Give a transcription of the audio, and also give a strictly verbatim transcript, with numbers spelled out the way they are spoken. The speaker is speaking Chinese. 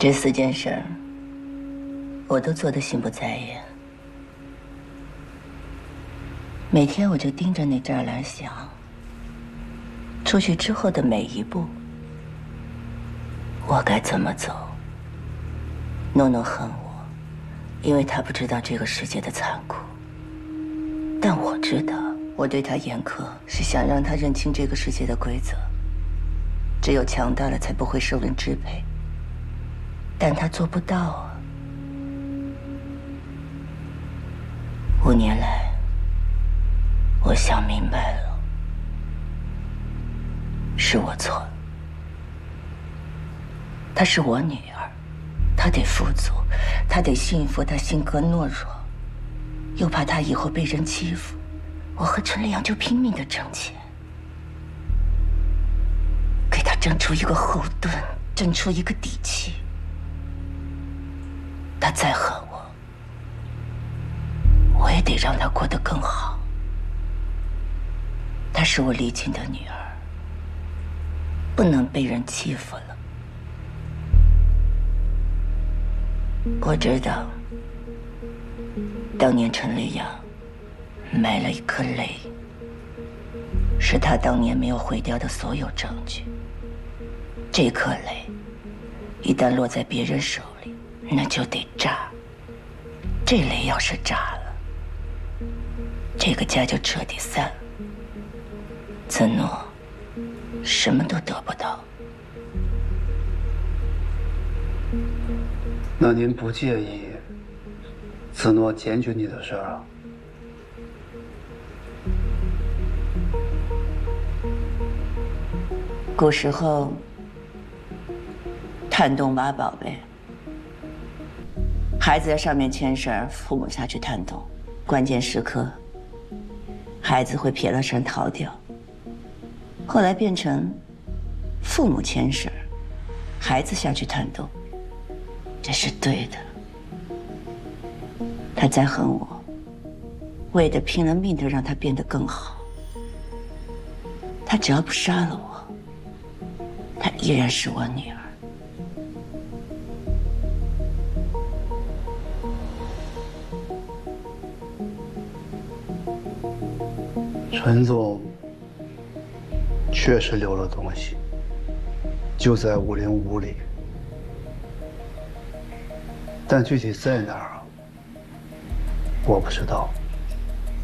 这四件事儿，我都做得心不在焉。每天我就盯着那栅栏想，出去之后的每一步，我该怎么走。诺诺恨我，因为他不知道这个世界的残酷。但我知道，我对他严苛，是想让他认清这个世界的规则。只有强大了，才不会受人支配。但他做不到啊。五年来，我想明白了，是我错了。她是我女儿，她得富足，她得幸福，她性格懦弱，又怕她以后被人欺负。我和陈丽阳就拼命地挣钱，给她挣出一个后盾，挣出一个底气。她再恨我，我也得让她过得更好。她是我离亲的女儿，不能被人欺负了。我知道，当年陈丽阳埋了一颗雷，是他当年没有毁掉的所有证据。这颗雷一旦落在别人手里，那就得炸。这雷要是炸了，这个家就彻底散了。子诺什么都得不到。 那您不介意子诺检举你的事儿啊？ 古时候探洞挖宝呗，孩子在上面牵绳，父母下去探洞，关键时刻孩子会撇了绳逃掉。后来变成父母牵绳，孩子下去探洞，这是对的。他再恨我，我也得拼了命的让他变得更好。他只要不杀了我，她依然是我女儿。 陈总确实留了东西，就在五零五里，但具体在哪儿，我不知道。